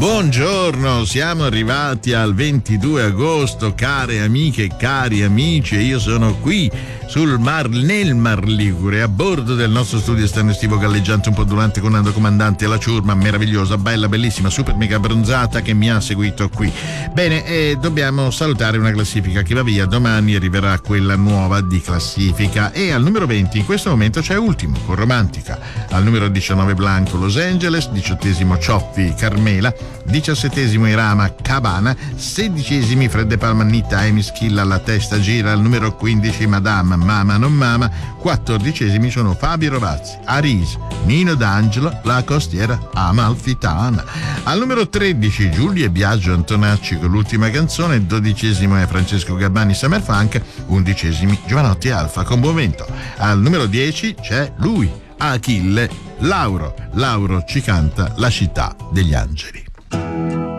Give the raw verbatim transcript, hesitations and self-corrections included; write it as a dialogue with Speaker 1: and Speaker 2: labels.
Speaker 1: Buongiorno, siamo arrivati al ventidue agosto, care amiche e cari amici, e io sono qui sul Mar, nel Mar Ligure, a bordo del nostro studio esterno estivo galleggiante, un po' durante con Nando Comandante, la ciurma meravigliosa, bella, bellissima, super mega abbronzata che mi ha seguito qui. Bene, eh, dobbiamo salutare una classifica che va via, domani arriverà quella nuova di classifica, e al numero venti in questo momento c'è Ultimo con Romantica, al numero diciannove Blanco Los Angeles, diciottesimo Cioffi Carmela, diciassettesimo Irama Cabana, sedicesimi Fred De Palma Nitta e Mischilla La Testa Gira, al numero quindici Madame Mama Non Mama, quattordicesimi sono Fabio Rovazzi, Aris, Nino D'Angelo, La Costiera Amalfitana, al numero tredici Giulia e Biagio Antonacci con l'ultima canzone, dodicesimo è Francesco Gabbani Summer Funk, undicesimi Giovanotti Alfa con Buon Vento, al numero dieci c'è lui, Achille Lauro. Lauro ci canta La città degli angeli.